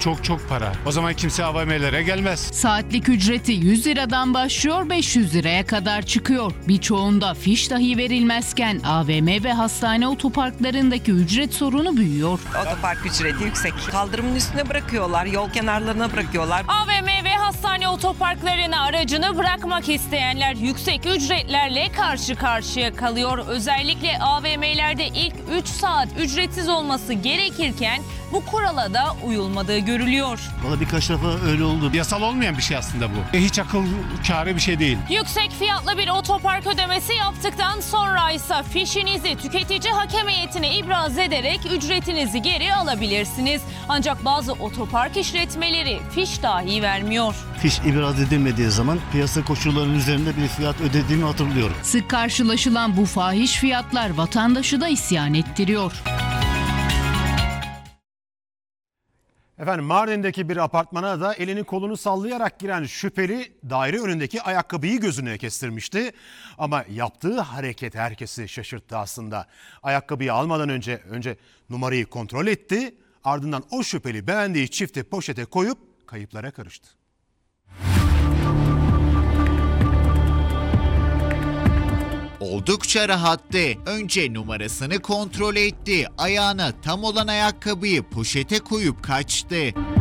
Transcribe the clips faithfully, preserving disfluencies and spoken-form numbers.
çok çok para. O zaman kimse A V M'lere gelmez. Saatlik ücreti yüz liradan başlıyor, beş yüz liraya kadar çıkıyor. Birçoğunda fiş dahi verilmezken A V M ve hastane otoparklarındaki ücret sorunu büyüyor. Otopark ücreti yüksek. Kaldırımın üstüne bırakıyorlar, yol kenarlarına bırakıyorlar. A V M ve hastane otoparklarına aracını bırakmak isteyenler yüksek ücretlerle karşı karşıya kalıyor. Özellikle A V M'lerde ilk üç saat ücretsiz olması gerekirken bu kurala da uyulmadığı görülüyor. Valla birkaç defa öyle oldu. Yasal olmayan bir şey aslında bu. E, hiç akıl kârı bir şey değil. Yüksek fiyatlı bir otopark ödemesi yaptıktan sonra ise fişinizi tüketici hakem heyetine ibraz ederek ücretinizi geri alabilirsiniz. Ancak bazı otopark işletmeleri fiş dahi vermiyor. Fiş ibraz edilmediği zaman piyasa koşullarının üzerinde bir fiyat ödediğimi hatırlıyorum. Sık karşılaşılan bu fahiş fiyatlar vatandaşı da isyan ettiriyor. Efendim Mardin'deki bir apartmana da elini kolunu sallayarak giren şüpheli daire önündeki ayakkabıyı gözüne kestirmişti. Ama yaptığı hareket herkesi şaşırttı aslında. Ayakkabıyı almadan önce önce numarayı kontrol etti. Ardından o şüpheli beğendiği çifti poşete koyup kayıplara karıştı. Oldukça rahattı. Önce numarasını kontrol etti. Ayağına tam olan ayakkabıyı poşete koyup kaçtı.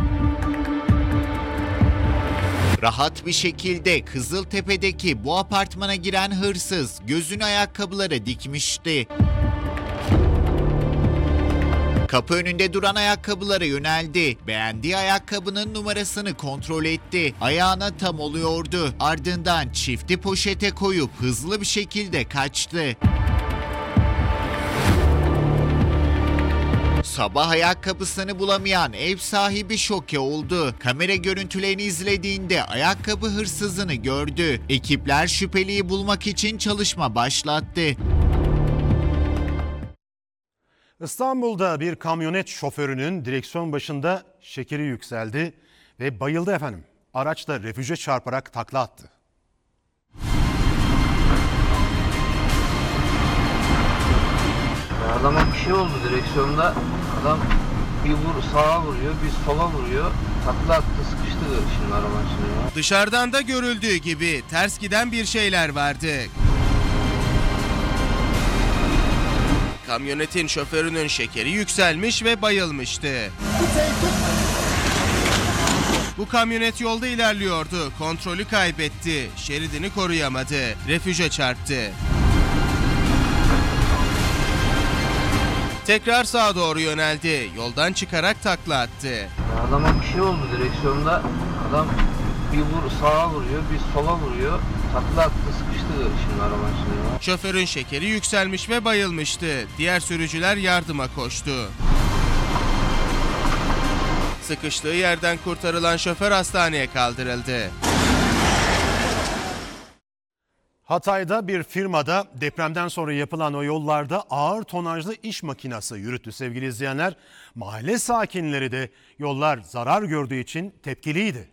Rahat bir şekilde Kızıltepe'deki bu apartmana giren hırsız gözünü ayakkabılara dikmişti. Kapı önünde duran ayakkabılara yöneldi. Beğendiği ayakkabının numarasını kontrol etti. Ayağına tam oluyordu. Ardından çifti poşete koyup hızlı bir şekilde kaçtı. Sabah ayakkabısını bulamayan ev sahibi şoke oldu. Kamera görüntülerini izlediğinde ayakkabı hırsızını gördü. Ekipler şüpheliyi bulmak için çalışma başlattı. İstanbul'da bir kamyonet şoförünün direksiyon başında şekeri yükseldi ve bayıldı efendim. Araç da refüje çarparak takla attı. Adama bir şey oldu direksiyonda. Adam bir vur sağa vuruyor, bir sola vuruyor. Takla attı, sıkıştı şimdi arabanın içine. Dışarıdan da görüldüğü gibi ters giden bir şeyler vardı. Kamyonetin şoförünün şekeri yükselmiş ve bayılmıştı. Bu kamyonet yolda ilerliyordu. Kontrolü kaybetti. Şeridini koruyamadı. Refüje çarptı. Tekrar sağa doğru yöneldi. Yoldan çıkarak takla attı. Adama bir şey oldu direksiyonda. Adam bir vur sağa vuruyor, bir sola vuruyor. Takla attı, sıkıştı şimdi arabanın içine. Şoförün şekeri yükselmiş ve bayılmıştı. Diğer sürücüler yardıma koştu. Sıkıştığı yerden kurtarılan şoför hastaneye kaldırıldı. Hatay'da bir firmada depremden sonra yapılan o yollarda ağır tonajlı iş makinesi yürüttü sevgili izleyenler. Mahalle sakinleri de yollar zarar gördüğü için tepkiliydi.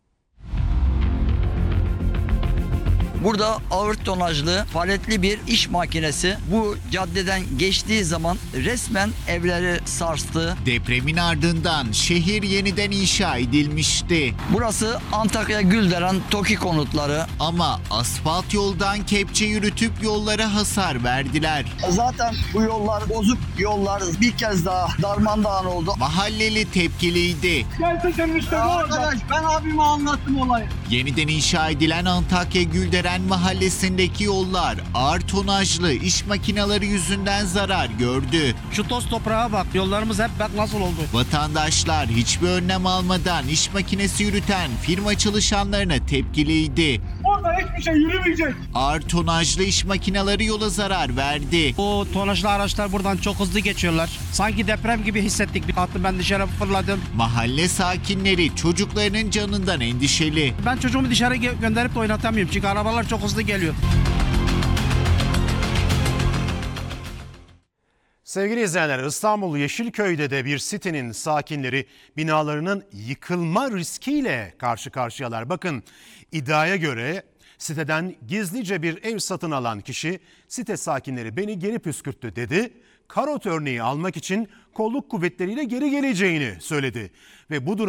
Burada ağır tonajlı, paletli bir iş makinesi bu caddeden geçtiği zaman resmen evleri sarstı. Depremin ardından şehir yeniden inşa edilmişti. Burası Antakya Gülderen TOKİ konutları. Ama asfalt yoldan kepçe yürütüp yollara hasar verdiler. Zaten bu yollar bozuk yollar, bir kez daha darmadağın oldu. Mahalleli tepkiliydi. Gerçekten işte bu arkadaş, ben abime anlattım olayı. Yeniden inşa edilen Antakya Gülderen mahallesindeki yollar ağır tonajlı iş makineleri yüzünden zarar gördü. Şu toz toprağa bak, yollarımız hep bak nasıl oldu. Vatandaşlar hiçbir önlem almadan iş makinesi yürüten firma çalışanlarına tepkiliydi. Orada hiçbir şey yürümeyecek. Ağır tonajlı iş makineleri yola zarar verdi. Bu tonajlı araçlar buradan çok hızlı geçiyorlar. Sanki deprem gibi hissettik. Bir attım, ben dışarı fırladım. Mahalle sakinleri çocuklarının canından endişeli. Ben çocuğumu dışarı gö- gönderip de oynatamıyorum çünkü arabalar çok hızlı geliyor. Sevgili izleyenler, İstanbul Yeşilköy'de de bir sitenin sakinleri binalarının yıkılma riskiyle karşı karşıyalar. Bakın, iddiaya göre siteden gizlice bir ev satın alan kişi site sakinleri beni geri püskürttü dedi. Karot örneği almak için kolluk kuvvetleriyle geri geleceğini söyledi ve bu durum